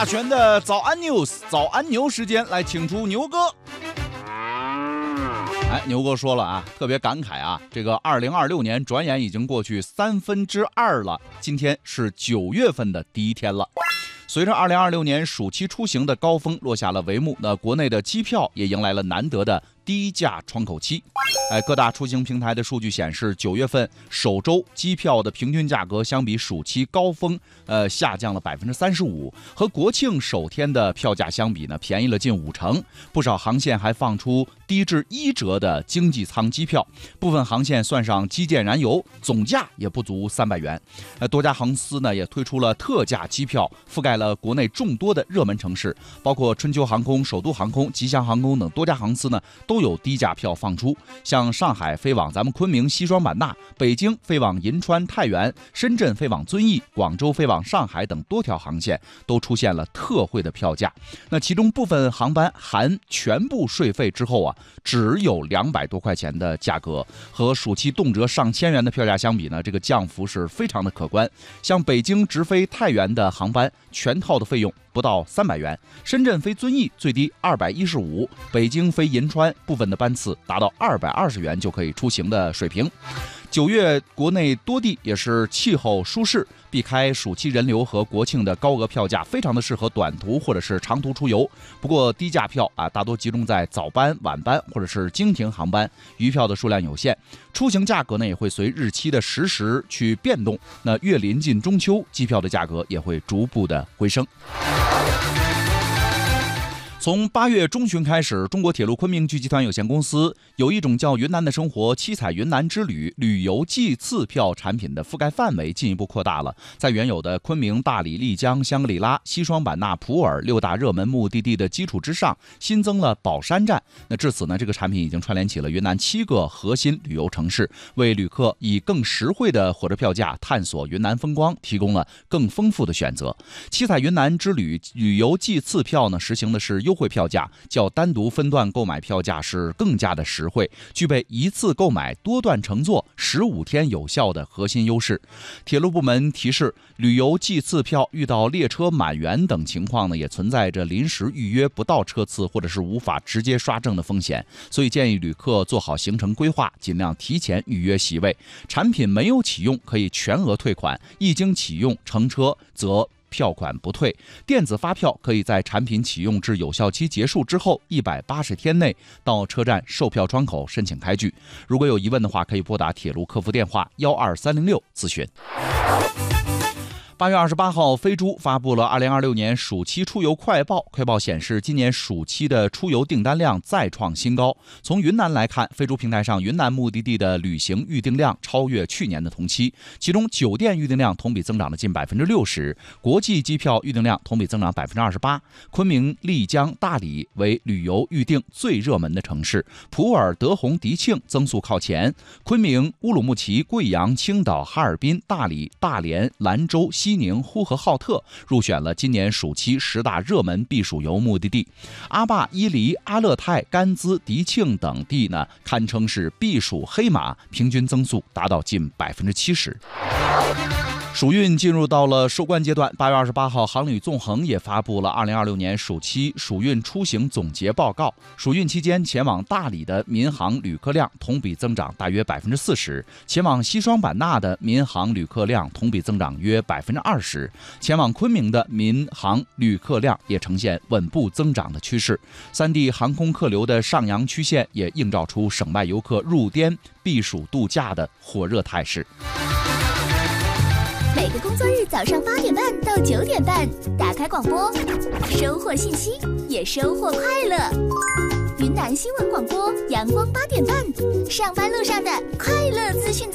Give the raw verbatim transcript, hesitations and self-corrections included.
大全的早安 news， 早安牛时间，来请出牛哥。哎，牛哥说了啊，特别感慨啊，这个二零二六年转眼已经过去三分之二了，今天是九月份的第一天了。随着二零二六年暑期出行的高峰落下了帷幕，那国内的机票也迎来了难得的低价窗口期。哎，各大出行平台的数据显示，九月份首周机票的平均价格相比暑期高峰，呃，下降了百分之三十五，和国庆首天的票价相比呢，便宜了近五成。不少航线还放出低至一折的经济舱机票，部分航线算上机建燃油，总价也不足三百元。呃，多家航司呢也推出了特价机票，覆盖了国内众多的热门城市，包括春秋航空、首都航空、吉祥航空等多家航司呢都有低价票放出。像上海飞往咱们昆明西双版纳，北京飞往银川太原，深圳飞往遵义，广州飞往上海等多条航线都出现了特惠的票价。那其中部分航班含全部税费之后啊，只有两百多块钱的价格，和暑期动辄上千元的票价相比呢，这个降幅是非常的可观。像北京直飞太原的航班，全套的费用不到三百元，深圳飞遵义最低二百一十五，北京飞银川部分的班次达到二百二十元就可以出行的水平。九月国内多地也是气候舒适，避开暑期人流和国庆的高额票价，非常的适合短途或者是长途出游。不过低价票啊，大多集中在早班、晚班或者是经停航班，余票的数量有限。出行价格呢也会随日期的实时去变动。那越临近中秋，机票的价格也会逐步的回升。从八月中旬开始，中国铁路昆明局集团有限公司有一种叫云南的生活七彩云南之旅旅游季次票产品的覆盖范围进一步扩大了，在原有的昆明、大理、丽江、香格里拉、西双版纳、普洱六大热门目的地的基础之上，新增了宝山站。那至此呢，这个产品已经串联起了云南七个核心旅游城市，为旅客以更实惠的火车票价探索云南风光提供了更丰富的选择。七彩云南之旅旅游季次票呢，实行的是优惠票价，较单独分段购买票价是更加的实惠，具备一次购买多段乘坐十五天有效的核心优势。铁路部门提示，旅游季次票遇到列车满员等情况呢，也存在着临时预约不到车次或者是无法直接刷证的风险，所以建议旅客做好行程规划，尽量提前预约席位。产品没有启用可以全额退款，一经启用乘车则票款不退。电子发票可以在产品启用至有效期结束之后一百八十天内到车站售票窗口申请开具。如果有疑问的话，可以拨打铁路客服电话幺二三零六咨询。八月二十八号，飞猪发布了二零二六年暑期出游快报。快报显示，今年暑期的出游订单量再创新高。从云南来看，飞猪平台上云南目的地的旅行预订量超越去年的同期，其中酒店预订量同比增长了近百分之六十，国际机票预订量同比增长百分之二十八。昆明、丽江、大理为旅游预订最热门的城市，普洱、德宏、迪庆增速靠前。昆明、乌鲁木齐、贵阳、青岛、哈尔滨、大理、大连、兰州、西西宁、呼和浩特入选了今年暑期十大热门避暑游目的地。阿坝、伊犁、阿勒泰、甘孜、迪庆等地呢，堪称是避暑黑马，平均增速达到近百分之七十。暑运进入到了收官阶段，八月二十八号，航旅纵横也发布了二零二六年暑期暑运出行总结报告。暑运期间，前往大理的民航旅客量同比增长大约百分之四十，前往西双版纳的民航旅客量同比增长约百分之二十，前往昆明的民航旅客量也呈现稳步增长的趋势。三地航空客流的上扬曲线也映照出省外游客入滇避暑度假的火热态势。 每个工作日早上八点半到九点半，打开广播，收获信息，也收获快乐。云南新闻广播，阳光八点半，上班路上的快乐资讯。